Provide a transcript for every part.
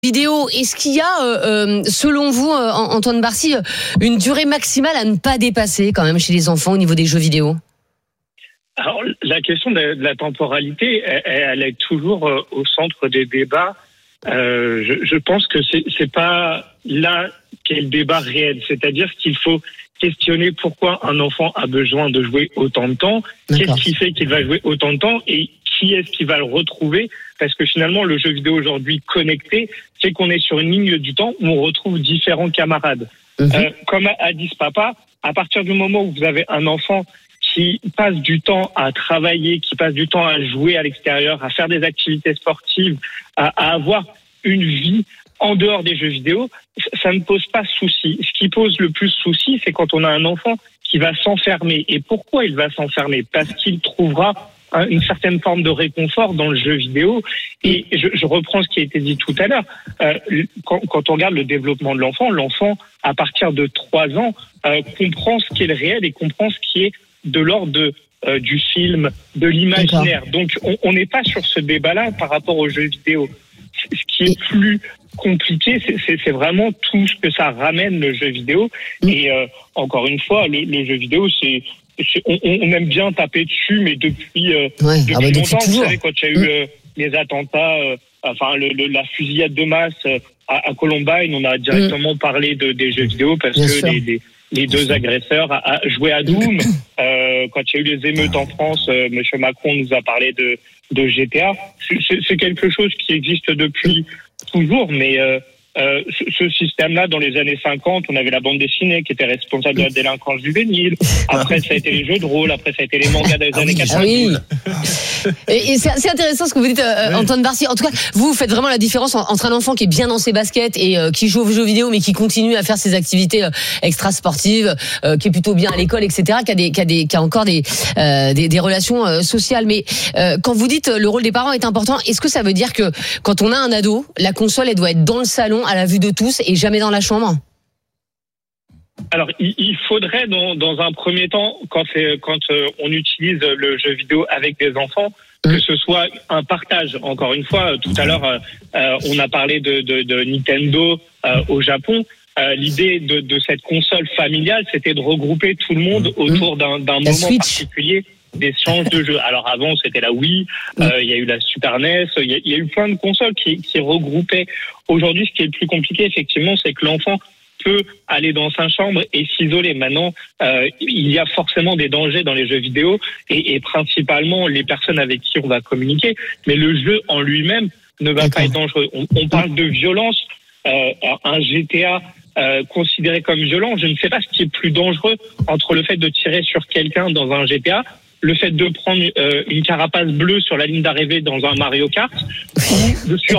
vidéo, est-ce qu'il y a, selon vous, Antoine Barcy, une durée maximale à ne pas dépasser quand même chez les enfants au niveau des jeux vidéo ? Alors, la question de la temporalité, elle est toujours au centre des débats. Je pense que c'est pas là qu'est le débat réel. C'est-à-dire qu'il faut questionner pourquoi un enfant a besoin de jouer autant de temps, D'accord. Qu'est-ce qui fait qu'il va jouer autant de temps et qui est-ce qui va le retrouver. Parce que finalement, le jeu vidéo aujourd'hui connecté, c'est qu'on est sur une ligne du temps où on retrouve différents camarades. Comme a dit ce papa, à partir du moment où vous avez un enfant qui passe du temps à travailler, qui passe du temps à jouer à l'extérieur, à faire des activités sportives, à avoir une vie en dehors des jeux vidéo, ça ne pose pas souci. Ce qui pose le plus souci, c'est quand on a un enfant qui va s'enfermer. Et pourquoi il va s'enfermer ? Parce qu'il trouvera une certaine forme de réconfort dans le jeu vidéo. Et je reprends ce qui a été dit tout à l'heure. Quand on regarde le développement de l'enfant, à partir de 3 ans, comprend ce qui est le réel et comprend ce qui est de l'ordre du film, de l'imaginaire. D'accord. Donc, on n'est pas sur ce débat-là par rapport aux jeux vidéo. Ce qui est plus compliqué, c'est vraiment tout ce que ça ramène, le jeu vidéo. Et encore une fois, le jeu vidéo, on aime bien taper dessus, mais depuis longtemps, vous savez, quand il y a eu les attentats, la fusillade de masse à Columbine, on a directement parlé des jeux vidéo parce que les deux agresseurs jouaient à Doom. Quand il y a eu les émeutes en France, M. Macron nous a parlé de GTA. C'est quelque chose qui existe depuis toujours, mais ce système-là, dans les années 50, on avait la bande dessinée qui était responsable de la délinquance juvénile. Après, ça a été les jeux de rôle. Après, ça a été les mangas des années 80. Oui. Et c'est intéressant ce que vous dites, Antoine Barcy. En tout cas, vous faites vraiment la différence entre un enfant qui est bien dans ses baskets et qui joue aux jeux vidéo, mais qui continue à faire ses activités extra-sportives, qui est plutôt bien à l'école, etc., qui a encore des relations sociales. Mais quand vous dites le rôle des parents est important, est-ce que ça veut dire que quand on a un ado, la console, elle doit être dans le salon, à la vue de tous et jamais dans la chambre? Alors, il faudrait dans un premier temps, quand on utilise le jeu vidéo avec des enfants, que ce soit un partage. Encore une fois, tout à l'heure, on a parlé de Nintendo au Japon. L'idée de cette console familiale, c'était de regrouper tout le monde autour d'un moment particulier d'échange de jeux. Alors avant, c'était la Wii, il y a eu la Super NES, il y a eu plein de consoles qui regroupaient. Aujourd'hui, ce qui est le plus compliqué, effectivement, c'est que l'enfant peut aller dans sa chambre et s'isoler. Maintenant, il y a forcément des dangers dans les jeux vidéo et principalement les personnes avec qui on va communiquer, mais le jeu en lui-même ne va pas être dangereux. On parle de violence, un GTA considéré comme violent, je ne sais pas ce qui est plus dangereux entre le fait de tirer sur quelqu'un dans un GTA, le fait de prendre une carapace bleue sur la ligne d'arrivée dans un Mario Kart, ou sur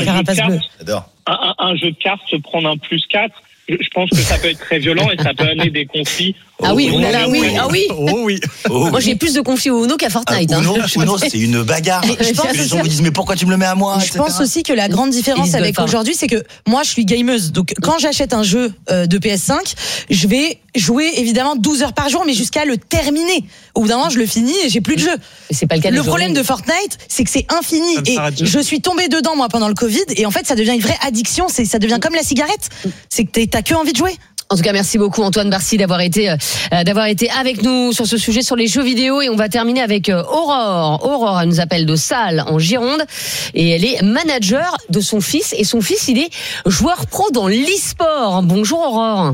un jeu de cartes, se prendre un +4, je pense que ça peut être très violent et ça peut amener des conflits. Oui. Oh, moi, j'ai plus de conflits au Uno qu'à Fortnite. Uno, c'est une bagarre. Je pense que les gens me disent, mais pourquoi tu me le mets à moi, Je pense aussi que la grande différence avec aujourd'hui, c'est que moi, je suis gameuse. Donc, quand j'achète un jeu de PS5, je vais jouer évidemment 12 heures par jour, mais jusqu'à le terminer. Au bout d'un moment, je le finis et j'ai plus de jeu. C'est pas le cas. Le problème de Fortnite, c'est que c'est infini. Et je suis tombée dedans, moi, pendant le Covid. Et en fait, ça devient une vraie addiction. Ça devient comme la cigarette. C'est que t'as que envie de jouer. En tout cas, merci beaucoup Antoine Barcy d'avoir été avec nous sur ce sujet sur les jeux vidéo, et on va terminer avec Aurore. Aurore, elle nous appelle de Salles en Gironde et elle est manager de son fils, et son fils, il est joueur pro dans l'e-sport. Bonjour Aurore.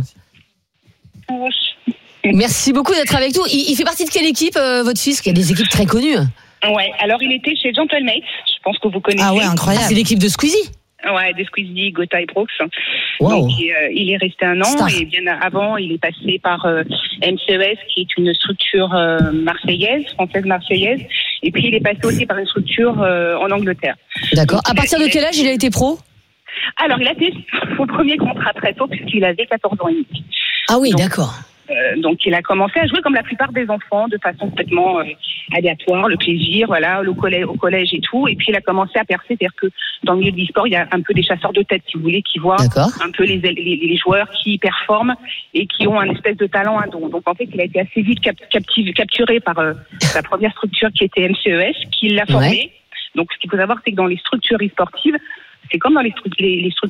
Merci beaucoup d'être avec nous. Il fait partie de quelle équipe, votre fils? Il y a des équipes très connues. Ouais, alors il était chez Gentlemates, je pense que vous connaissez. Ah ouais, incroyable. C'est l'équipe de Squeezie. Ouais, des Squeezie, Gotha et Brooks. Wow. Donc, il est resté 1 an. Et bien avant, il est passé par MCES, qui est une structure française marseillaise. Et puis, il est passé aussi par une structure en Angleterre. D'accord. À partir de quel âge il a été pro? Alors, il a fait son premier contrat très tôt, puisqu'il avait 14 ans et demi. Ah oui, d'accord. Donc, il a commencé à jouer comme la plupart des enfants, de façon complètement aléatoire, le plaisir, voilà, au collège et tout. Et puis, il a commencé à percer, c'est-à-dire que dans le milieu de l'e-sport, il y a un peu des chasseurs de tête, si vous voulez, qui voient un peu les joueurs qui performent et qui ont un espèce de talent, un don. Donc, en fait, il a été assez vite capturé par la première structure qui était MCES, qui l'a formé. Donc, ce qu'il faut savoir, c'est que dans les structures e-sportives, C'est comme dans les structures